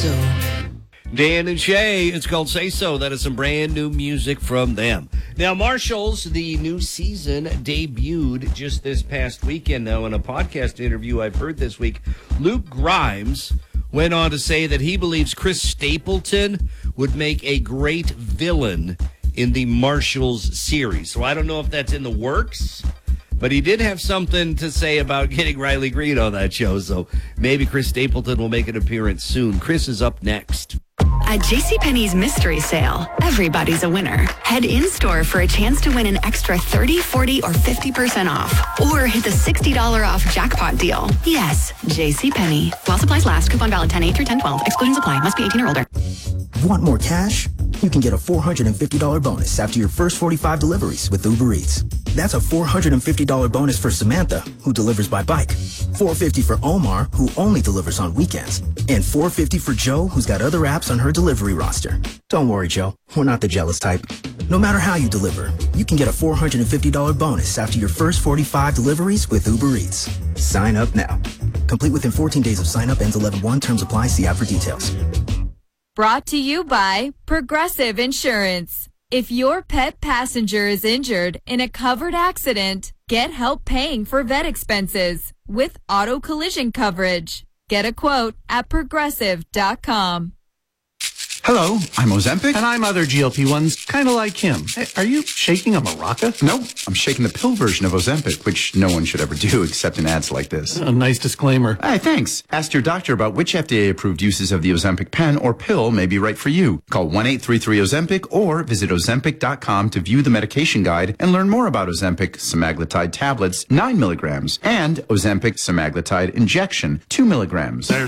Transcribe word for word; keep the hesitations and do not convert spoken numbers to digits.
So. Dan and Shay, it's called Say So. That is some brand new music from them. Now, Marshall's, the new season debuted just this past weekend. Now, in a podcast interview I've heard this week, Luke Grimes went on to say that he believes Chris Stapleton would make a great villain in the Marshall's series. So I don't know if that's in the works, but he did have something to say about getting Riley Green on that show. So maybe Chris Stapleton will make an appearance soon. Chris is up next. At JCPenney's mystery sale, everybody's a winner. Head in-store for a chance to win an extra thirty, forty, or fifty percent off. Or hit the sixty dollars off jackpot deal. Yes, JCPenney. While supplies last, coupon valid ten eight through ten twelve. Exclusions apply. Must be eighteen or older. Want more cash? You can get a four hundred fifty dollars bonus after your first forty-five deliveries with Uber Eats. That's a four hundred fifty dollars bonus for Samantha, who delivers by bike. four hundred fifty dollars for Omar, who only delivers on weekends. And four hundred fifty dollars for Joe, who's got other apps on her delivery roster. Don't worry, Joe. We're not the jealous type. No matter how you deliver, you can get a four hundred fifty dollars bonus after your first forty-five deliveries with Uber Eats. Sign up now. Complete within fourteen days of sign up. Ends eleven one. Terms apply. See app for details. Brought to you by Progressive Insurance. If your pet passenger is injured in a covered accident, get help paying for vet expenses with auto collision coverage. Get a quote at progressive dot com. Hello, I'm Ozempic. And I'm other G L P ones, kind of like him. Hey, are you shaking a maraca? No, I'm shaking the pill version of Ozempic, which no one should ever do except in ads like this. A nice disclaimer. Hey, thanks. Ask your doctor about which F D A-approved uses of the Ozempic pen or pill may be right for you. Call one eight three three Ozempic or visit ozempic dot com to view the medication guide and learn more about Ozempic semaglutide tablets, nine milligrams, and Ozempic semaglutide injection, two milligrams.